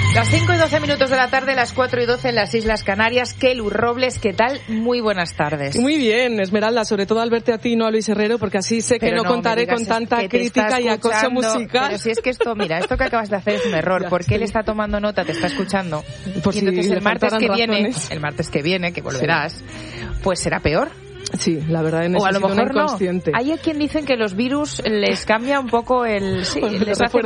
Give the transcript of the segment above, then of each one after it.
Las 5 y 12 minutos de la tarde, las 4 y 12 en las Islas Canarias. Kelu Robles, ¿qué tal? Muy buenas tardes. Muy bien, Esmeralda, sobre todo al verte a ti y no a Luis Herrero, porque así sé que no contaré con tanta crítica y acoso musical. Pero si es que esto que acabas de hacer es un error, porque él está tomando nota, te está escuchando. Por y si entonces el martes que viene, que volverás, pues será peor. Sí, la verdad es que o a lo mejor una inconsciente. No. Hay quien dicen que los virus les cambia un poco les hace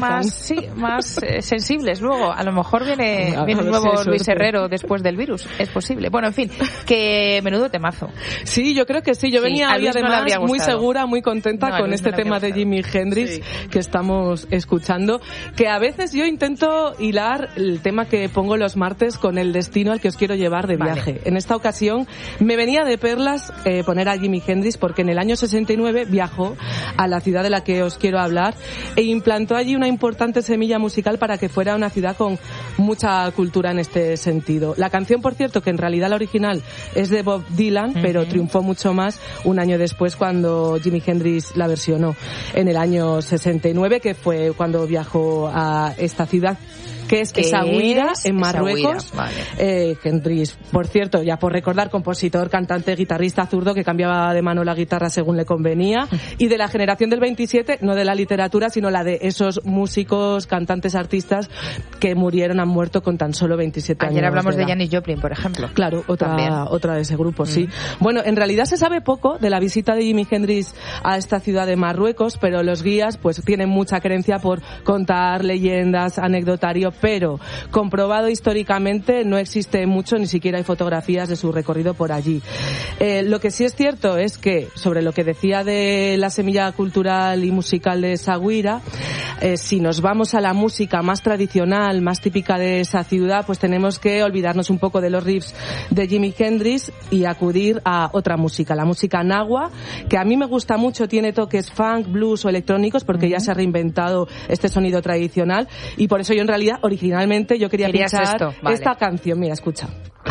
más sensibles. Luego, a lo mejor viene un nuevo Luis Herrero después del virus. Es posible. Bueno, en fin, que menudo temazo. Sí, yo creo que sí. Yo venía hoy además muy segura, muy contenta con este tema de Jimi Hendrix que estamos escuchando. Que a veces yo intento hilar el tema que pongo los martes con el destino al que os quiero llevar de viaje. Vale. En esta ocasión me venía de perlas poner a Jimi Hendrix porque en el año 69 viajó a la ciudad de la que os quiero hablar e implantó allí una importante semilla musical para que fuera una ciudad con mucha cultura en este sentido. La canción, por cierto, que en realidad la original es de Bob Dylan, pero triunfó mucho más un año después cuando Jimi Hendrix la versionó en el año 69, que fue cuando viajó a esta ciudad que es Essaouira, en Marruecos. Vale. Hendrix, por cierto, ya por recordar, compositor, cantante, guitarrista zurdo que cambiaba de mano la guitarra según le convenía, y de la generación del 27, no de la literatura, sino la de esos músicos, cantantes, artistas que han muerto con tan solo 27 años. Ayer hablamos de Janis Joplin, por ejemplo. Claro, otra de ese grupo, sí. Bueno, en realidad se sabe poco de la visita de Jimi Hendrix a esta ciudad de Marruecos, pero los guías pues tienen mucha creencia por contar leyendas, anecdotario, pero comprobado históricamente no existe mucho, ni siquiera hay fotografías de su recorrido por allí. Lo que sí es cierto es que, sobre lo que decía de la semilla cultural y musical de Essaouira, si nos vamos a la música más tradicional, más típica de esa ciudad, pues tenemos que olvidarnos un poco de los riffs de Jimi Hendrix y acudir a otra música, la música nahua, que a mí me gusta mucho, tiene toques funk, blues o electrónicos, porque ya se ha reinventado este sonido tradicional, y por eso yo en realidad originalmente yo quería pinchar esta canción. Mira, escucha.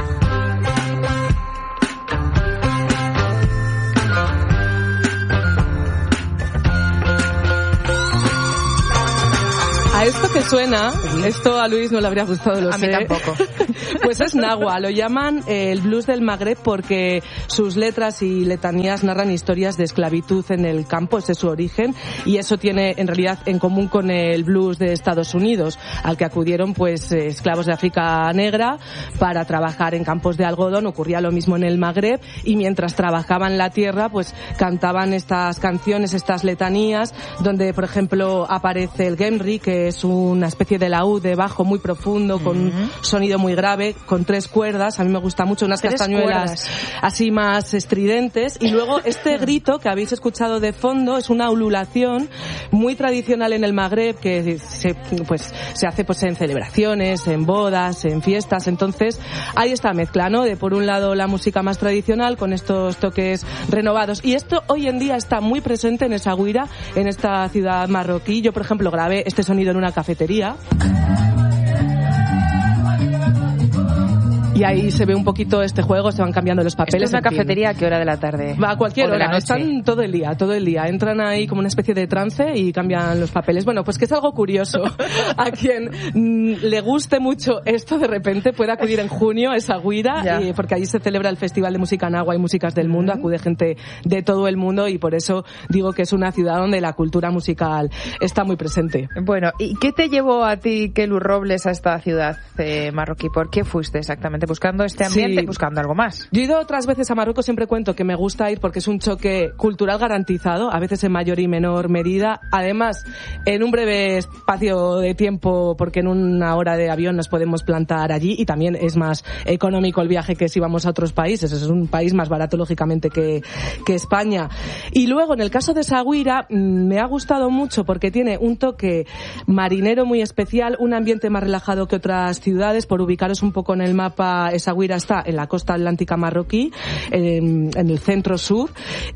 A esto que suena, esto a Luis no le habría gustado, lo sé. A mí tampoco. Pues es nahua, lo llaman el blues del Magreb porque sus letras y letanías narran historias de esclavitud en el campo, ese es su origen, y eso tiene en realidad en común con el blues de Estados Unidos, al que acudieron pues esclavos de África negra para trabajar en campos de algodón. Ocurría lo mismo en el Magreb, y mientras trabajaban la tierra pues cantaban estas canciones, estas letanías, donde por ejemplo aparece el gemri, que es una especie de laúd de bajo muy profundo, con un sonido muy grave, con 3 cuerdas, a mí me gusta mucho, unas castañuelas así más estridentes, y luego este grito que habéis escuchado de fondo es una ululación muy tradicional en el Magreb, que se hace pues en celebraciones, en bodas, en fiestas. Entonces hay esta mezcla, ¿no? De por un lado la música más tradicional con estos toques renovados, y esto hoy en día está muy presente en Essaouira, en esta ciudad marroquí. Yo, por ejemplo, grabé este sonido en una cafetería. Y ahí se ve un poquito este juego, se van cambiando los papeles. ¿Esto es una cafetería a qué hora de la tarde? Va a cualquier hora, están todo el día. Entran ahí como una especie de trance y cambian los papeles. Bueno, pues que es algo curioso. A quien le guste mucho esto, de repente puede acudir en junio a Essaouira, porque allí se celebra el Festival de Música Nahua y Músicas del Mundo. Acude gente de todo el mundo, y por eso digo que es una ciudad donde la cultura musical está muy presente. Bueno, ¿y qué te llevó a ti, Kelu Robles, a esta ciudad marroquí? ¿Por qué fuiste exactamente? ¿Buscando este ambiente? Sí. ¿Buscando algo más? Yo he ido otras veces a Marruecos, siempre cuento que me gusta ir porque es un choque cultural garantizado, a veces en mayor y menor medida. Además, en un breve espacio de tiempo, porque en una hora de avión nos podemos plantar allí, y también es más económico el viaje que si vamos a otros países. Es un país más barato, lógicamente, que España. Y luego, en el caso de Essaouira, me ha gustado mucho porque tiene un toque marinero muy especial, un ambiente más relajado que otras ciudades. Por ubicaros un poco en el mapa, Essaouira está en la costa atlántica marroquí, en el centro sur,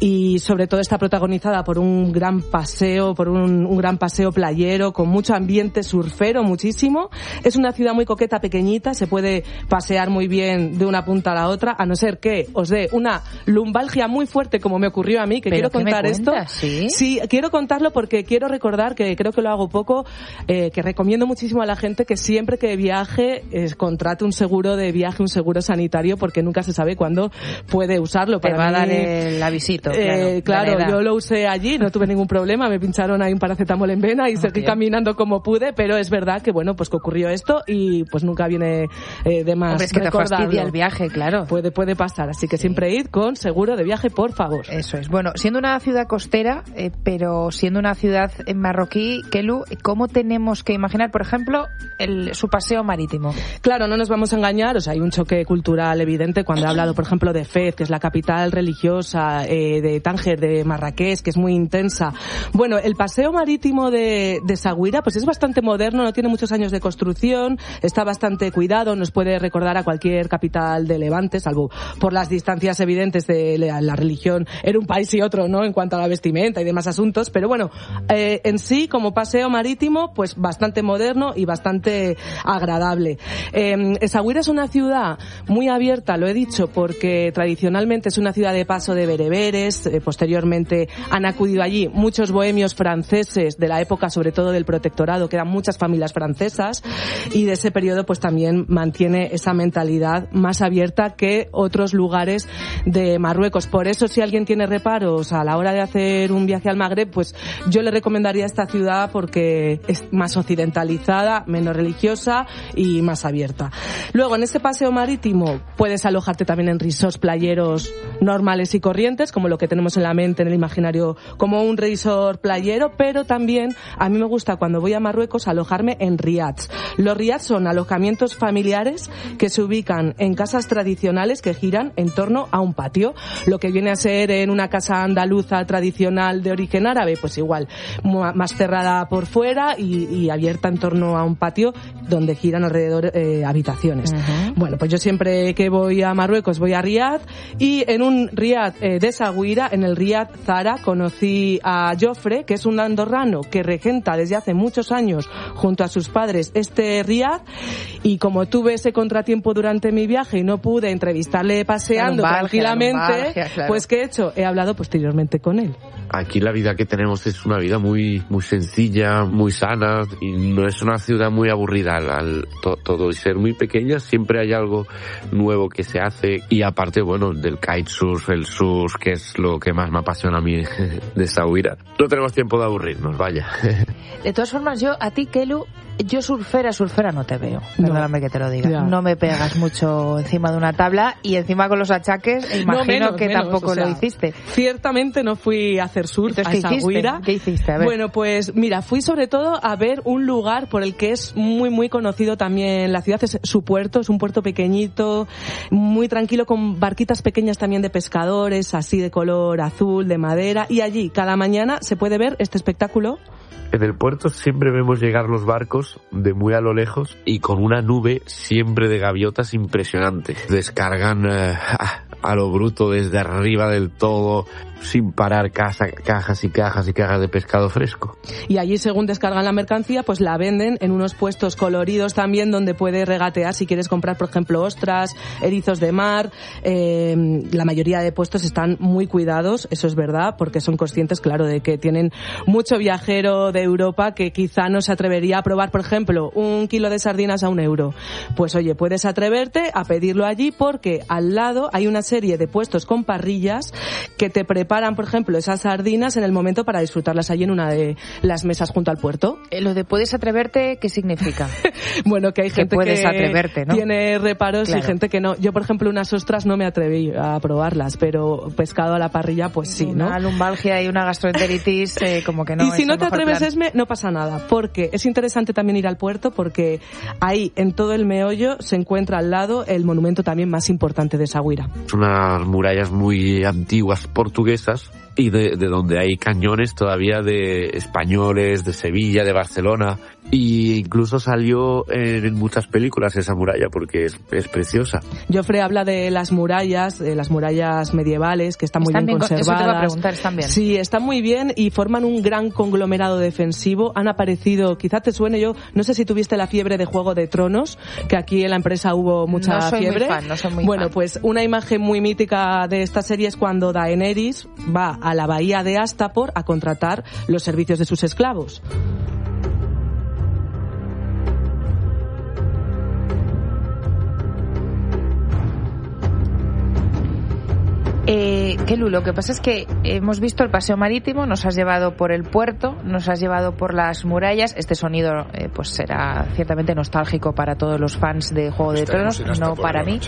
y sobre todo está protagonizada por un gran paseo, un gran paseo playero con mucho ambiente surfero, muchísimo. Es una ciudad muy coqueta, pequeñita, se puede pasear muy bien de una punta a la otra, a no ser que os dé una lumbalgia muy fuerte como me ocurrió a mí, que quiero contar esto. Sí, quiero contarlo porque quiero recordar, que creo que lo hago poco, que recomiendo muchísimo a la gente que siempre que viaje contrate un seguro de viaje, un seguro sanitario, porque nunca se sabe cuándo puede usarlo. Te va a dar el avisito. Claro, yo lo usé allí, no tuve ningún problema, me pincharon ahí un paracetamol en vena y seguí caminando como pude, pero es verdad que bueno, pues que ocurrió esto y pues nunca viene de más. Hombre, es que te fastidia el viaje, claro. Puede pasar, así que siempre id con seguro de viaje, por favor. Eso es. Bueno, siendo una ciudad costera, pero siendo una ciudad marroquí, Kelu, ¿cómo tenemos que imaginar, por ejemplo, su paseo marítimo? Claro, no nos vamos a engañar, o sea, hay un choque cultural evidente cuando he hablado, por ejemplo, de Fez, que es la capital religiosa, de Tánger, de Marrakech, que es muy intensa. Bueno, el paseo marítimo de Essaouira, pues es bastante moderno, no tiene muchos años de construcción, está bastante cuidado, nos puede recordar a cualquier capital de Levante, salvo por las distancias evidentes de la religión en un país y otro, ¿no?, en cuanto a la vestimenta y demás asuntos, pero bueno, en sí, como paseo marítimo, pues bastante moderno y bastante agradable. Essaouira es una ciudad muy abierta, lo he dicho, porque tradicionalmente es una ciudad de paso de bereberes, posteriormente han acudido allí muchos bohemios franceses de la época, sobre todo del protectorado, que eran muchas familias francesas, y de ese periodo pues también mantiene esa mentalidad más abierta que otros lugares de Marruecos. Por eso, si alguien tiene reparos a la hora de hacer un viaje al Magreb, pues yo le recomendaría esta ciudad porque es más occidentalizada, menos religiosa y más abierta. Luego, en este paseo marítimo puedes alojarte también en resorts playeros normales y corrientes, como lo que tenemos en la mente, en el imaginario, como un resort playero, pero también a mí me gusta cuando voy a Marruecos alojarme en riads. Los riads son alojamientos familiares que se ubican en casas tradicionales que giran en torno a un patio. Lo que viene a ser en una casa andaluza tradicional de origen árabe, pues igual, más cerrada por fuera y abierta en torno a un patio donde giran alrededor habitaciones. Uh-huh. Bueno, pues yo siempre que voy a Marruecos voy a Riad, y en un Riad de Essaouira, en el Riad Zara, conocí a Jofre, que es un andorrano que regenta desde hace muchos años junto a sus padres este Riad, y como tuve ese contratiempo durante mi viaje y no pude entrevistarle paseando tranquilamente, claro, pues ¿qué he hecho? He hablado posteriormente con él. Aquí la vida que tenemos es una vida muy sencilla, muy sana, y no es una ciudad muy aburrida. Todo y ser muy pequeña, siempre hay algo nuevo que se hace, y aparte, bueno, del kitesurf, el surf, que es lo que más me apasiona a mí de Essaouira. No tenemos tiempo de aburrirnos, vaya. De todas formas, yo a ti, Kelu, yo surfera no te veo. Perdóname que te lo diga. Ya. No me pegas mucho encima de una tabla, y encima con los achaques, imagino que tampoco lo hiciste. Ciertamente no fui a hacer surf a Essaouira. ¿Qué hiciste? A ver. Bueno, pues mira, fui sobre todo a ver un lugar por el que es muy conocido también la ciudad, es su puerto, es un puerto pequeñito, muy tranquilo, con barquitas pequeñas también de pescadores, así de color azul, de madera, y allí cada mañana se puede ver este espectáculo. En el puerto siempre vemos llegar los barcos de muy a lo lejos y con una nube siempre de gaviotas impresionante. Descargan a lo bruto desde arriba del todo, sin parar, cajas y cajas y cajas de pescado fresco. Y allí, según descargan la mercancía, pues la venden en unos puestos coloridos también, donde puedes regatear si quieres comprar, por ejemplo, ostras, erizos de mar. La mayoría de puestos están muy cuidados, eso es verdad, porque son conscientes, claro, de que tienen mucho viajero de Europa que quizá no se atrevería a probar, por ejemplo, 1 kilo de sardinas a €1. Pues oye, puedes atreverte a pedirlo allí, porque al lado hay una serie de puestos con parrillas que te preparan, por ejemplo, esas sardinas en el momento para disfrutarlas allí en una de las mesas junto al puerto. Lo de puedes atreverte, ¿qué significa? Bueno, que hay gente puedes atreverte, ¿no? Tiene reparos, claro, y gente que no. Yo, por ejemplo, unas ostras no me atreví a probarlas, pero pescado a la parrilla, pues sí, ¿no? Una lumbalgia y una gastroenteritis, como que no. Y si no te atreves, Esme, no pasa nada, porque es interesante también ir al puerto, porque ahí, en todo el meollo, se encuentra al lado el monumento también más importante de Essaouira. Unas murallas muy antiguas portuguesas y de donde hay cañones todavía de españoles, de Sevilla, de Barcelona, y incluso salió en muchas películas esa muralla porque es preciosa. Joffre habla de las murallas medievales que están muy bien conservadas. Eso te iba a preguntar, ¿están bien? Sí, están muy bien y forman un gran conglomerado defensivo. Han aparecido, quizá te suene, yo no sé si tuviste la fiebre de Juego de Tronos, que aquí en la empresa hubo mucha fiebre. No soy muy bueno, fan. Pues una imagen muy mítica de esta serie es cuando Daenerys va a la bahía de Astapor a contratar los servicios de sus esclavos. Kelu, lo que pasa es que hemos visto el paseo marítimo, nos has llevado por el puerto, nos has llevado por las murallas. Este sonido pues será ciertamente nostálgico para todos los fans de Juego de Tronos, no para mí.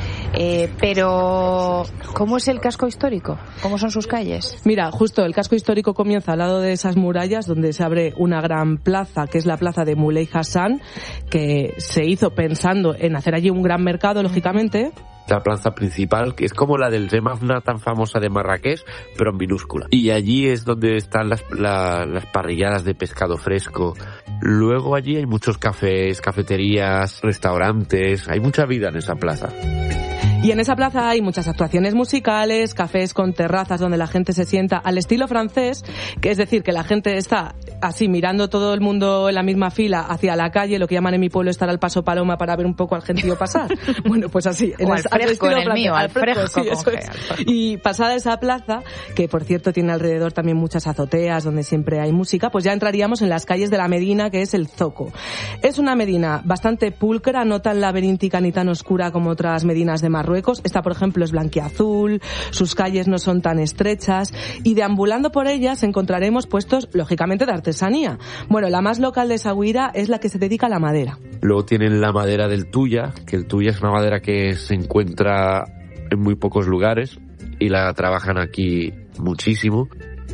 Pero, ¿cómo es el casco histórico? ¿Cómo son sus calles? Mira, justo el casco histórico comienza al lado de esas murallas, donde se abre una gran plaza, que es la plaza de Muley Hassan, que se hizo pensando en hacer allí un gran mercado, lógicamente. La plaza principal, que es como la del Zemafna tan famosa de Marrakech, pero en minúscula. Y allí es donde están las parrilladas de pescado fresco. Luego allí hay muchos cafés, cafeterías, restaurantes, hay mucha vida en esa plaza. Y en esa plaza hay muchas actuaciones musicales, cafés con terrazas donde la gente se sienta al estilo francés, que es decir, que la gente está así mirando todo el mundo en la misma fila hacia la calle, lo que llaman en mi pueblo estar al paso paloma para ver un poco al gentío pasar. Bueno, pues así. Al fresco, en el mío, al fresco. Y pasada esa plaza, que por cierto tiene alrededor también muchas azoteas donde siempre hay música, pues ya entraríamos en las calles de la Medina, que es el Zoco. Es una Medina bastante pulcra, no tan laberíntica ni tan oscura como otras Medinas de Marruecos. Esta, por ejemplo, es blanquiazul, sus calles no son tan estrechas y deambulando por ellas encontraremos puestos, lógicamente, de artesanía. Bueno, la más local de Essaouira es la que se dedica a la madera. Luego tienen la madera del tuya, que el tuya es una madera que se encuentra en muy pocos lugares y la trabajan aquí muchísimo.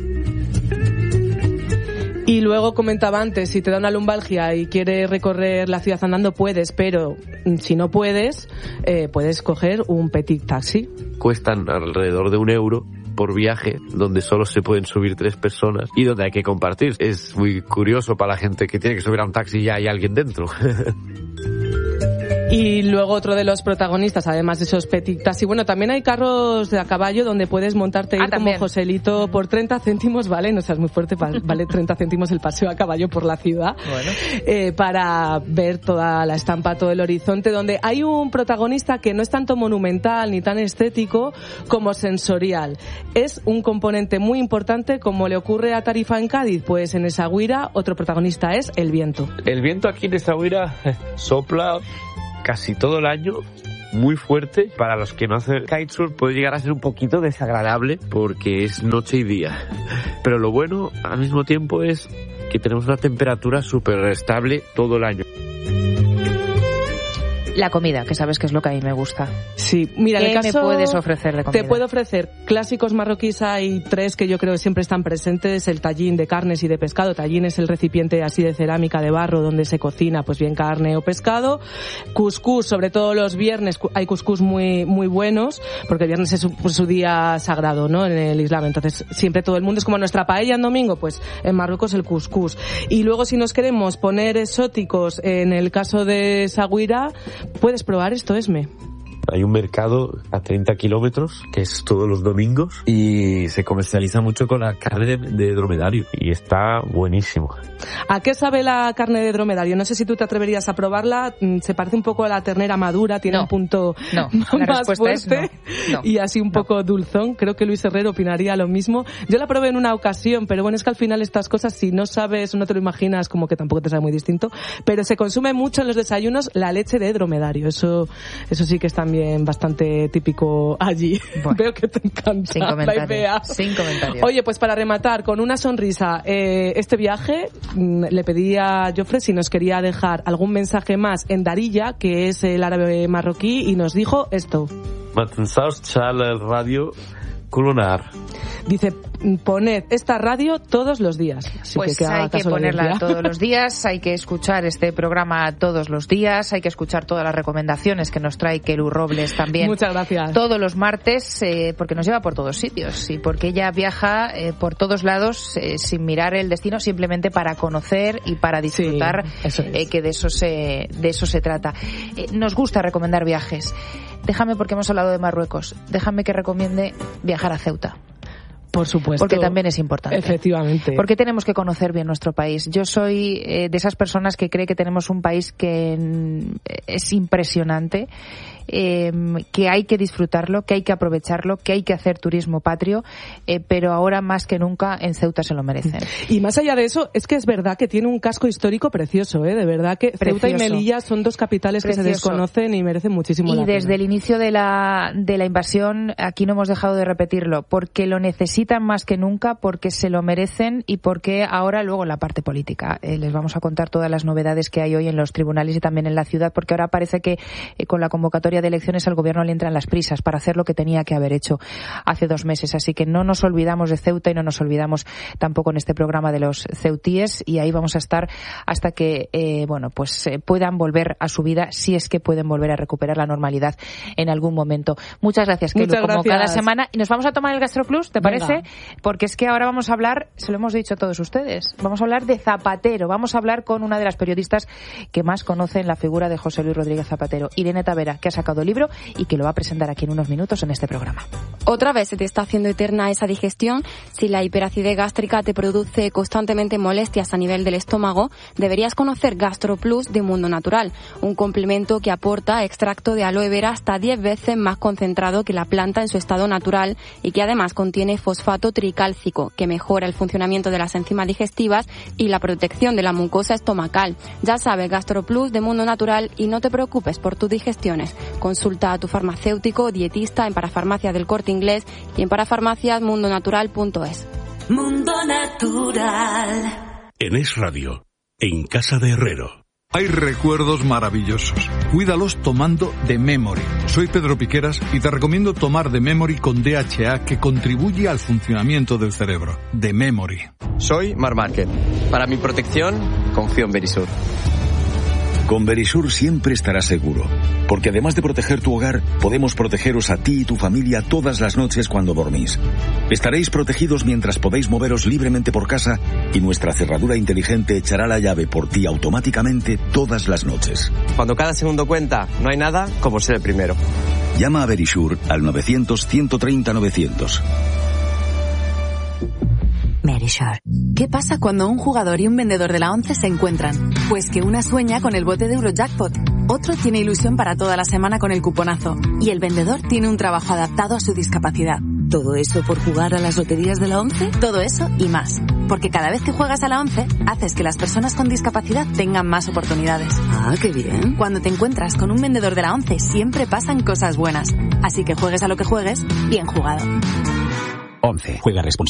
Y luego comentaba antes, si te da una lumbalgia y quieres recorrer la ciudad andando, puedes, pero si no puedes, puedes coger un petit taxi. Cuestan alrededor de €1 por viaje, donde solo se pueden subir 3 personas y donde hay que compartir. Es muy curioso para la gente que tiene que subir a un taxi y ya hay alguien dentro. Y luego otro de los protagonistas, además de esos petit taxi, bueno, también hay carros de a caballo donde puedes montarte ir como Joselito por 30 céntimos, ¿vale? No seas muy fuerte, vale 30 céntimos el paseo a caballo por la ciudad. Bueno. Para ver toda la estampa, todo el horizonte, donde hay un protagonista que no es tanto monumental ni tan estético como sensorial. Es un componente muy importante, como le ocurre a Tarifa en Cádiz, pues en Essaouira otro protagonista es el viento. El viento aquí en Essaouira sopla casi todo el año, muy fuerte. Para los que no hacen kitesurf puede llegar a ser un poquito desagradable porque es noche y día. Pero lo bueno al mismo tiempo es que tenemos una temperatura súper estable todo el año. La comida, que sabes que es lo que a mí me gusta. Sí, mira, ¿Qué en el caso, me puedes ofrecer de comida? Te puedo ofrecer clásicos marroquíes, hay 3 que yo creo que siempre están presentes, el tallín de carnes y de pescado. Tallín es el recipiente así de cerámica de barro donde se cocina pues bien carne o pescado. Cuscús, sobre todo los viernes hay cuscús muy muy buenos, porque el viernes es su día sagrado, ¿no? En el Islam. Entonces, siempre todo el mundo es como nuestra paella en domingo, pues en Marruecos el cuscús. Y luego si nos queremos poner exóticos, en el caso de Essaouira, puedes probar esto, Esme. Hay un mercado a 30 kilómetros, que es todos los domingos, y se comercializa mucho con la carne de dromedario, y está buenísimo. ¿A qué sabe la carne de dromedario? No sé si tú te atreverías a probarla. Se parece un poco a la ternera madura, tiene un punto más fuerte y así un poco dulzón. Creo que Luis Herrero opinaría lo mismo. Yo la probé en una ocasión, pero bueno, es que al final estas cosas, si no sabes o no te lo imaginas, como que tampoco te sabe muy distinto. Pero se consume mucho en los desayunos la leche de dromedario. Eso sí que es también bastante típico allí. Bueno, veo que te encanta la idea. Sin comentarios. Oye, pues para rematar, con una sonrisa, este viaje, le pedí a Joffre si nos quería dejar algún mensaje más en Darija, que es el árabe marroquí, y nos dijo esto. Radio Colonar. Dice, poned esta radio todos los días. Así pues que hay que ponerla todos los días, hay que escuchar este programa todos los días, hay que escuchar todas las recomendaciones que nos trae Kelu Robles también. Muchas gracias. Todos los martes, porque nos lleva por todos sitios y porque ella viaja por todos lados sin mirar el destino, simplemente para conocer y para disfrutar, que de eso se trata. Nos gusta recomendar viajes. Déjame, porque hemos hablado de Marruecos, déjame que recomiende viajar a Ceuta. Por supuesto. Porque también es importante. Efectivamente. Porque tenemos que conocer bien nuestro país. Yo soy de esas personas que cree que tenemos un país que es impresionante, que hay que disfrutarlo, que hay que aprovecharlo, que hay que hacer turismo patrio, pero ahora más que nunca en Ceuta se lo merecen. Y más allá de eso, es que es verdad que tiene un casco histórico precioso, de verdad que Ceuta y Melilla son dos capitales que se desconocen y merecen muchísimo la pena. Y desde el inicio de la invasión, aquí no hemos dejado de repetirlo, porque lo necesitan más que nunca, porque se lo merecen y porque ahora luego la parte política. Les vamos a contar todas las novedades que hay hoy en los tribunales y también en la ciudad, porque ahora parece que con la convocatoria de elecciones al gobierno le entran las prisas para hacer lo que tenía que haber hecho hace 2 meses. Así que no nos olvidamos de Ceuta y no nos olvidamos tampoco en este programa de los ceutíes, y ahí vamos a estar hasta que puedan volver a su vida, si es que pueden volver a recuperar la normalidad en algún momento. Muchas gracias, Kelu, como cada semana. Y nos vamos a tomar el GastroPlus, ¿te parece? Venga. Porque es que ahora vamos a hablar, se lo hemos dicho a todos ustedes, vamos a hablar de Zapatero, vamos a hablar con una de las periodistas que más conocen la figura de José Luis Rodríguez Zapatero, Irene Tavera, que ha sacado libro y que lo va a presentar aquí en unos minutos en este programa. Otra vez se te está haciendo eterna esa digestión. Si la hiperacidez gástrica te produce constantemente molestias a nivel del estómago, deberías conocer GastroPlus de Mundo Natural, un complemento que aporta extracto de aloe vera hasta 10 veces más concentrado que la planta en su estado natural y que además contiene fosfato tricálcico, que mejora el funcionamiento de las enzimas digestivas y la protección de la mucosa estomacal. Ya sabes, GastroPlus de Mundo Natural, y no te preocupes por tus digestiones. Consulta a tu farmacéutico o dietista en Parafarmacias del Corte Inglés y en parafarmaciasmundonatural.es. Mundo Natural. En Es Radio, en Casa de Herrero. Hay recuerdos maravillosos. Cuídalos tomando The Memory. Soy Pedro Piqueras y te recomiendo tomar The Memory con DHA, que contribuye al funcionamiento del cerebro. The Memory. Soy Marc Márquez. Para mi protección, confío en Verisur. Con Verisur siempre estarás seguro, porque además de proteger tu hogar, podemos protegeros a ti y tu familia todas las noches cuando dormís. Estaréis protegidos mientras podéis moveros libremente por casa, y nuestra cerradura inteligente echará la llave por ti automáticamente todas las noches. Cuando cada segundo cuenta, no hay nada como ser el primero. Llama a Verisur al 900-130-900. Verisur. ¿Qué pasa cuando un jugador y un vendedor de la 11 se encuentran? Pues que una sueña con el bote de Eurojackpot, otro tiene ilusión para toda la semana con el cuponazo, y el vendedor tiene un trabajo adaptado a su discapacidad. ¿Todo eso por jugar a las loterías de la 11? Todo eso y más. Porque cada vez que juegas a la 11, haces que las personas con discapacidad tengan más oportunidades. Ah, qué bien. Cuando te encuentras con un vendedor de la 11, siempre pasan cosas buenas. Así que juegues a lo que juegues, bien jugado. 11. Juega responsablemente.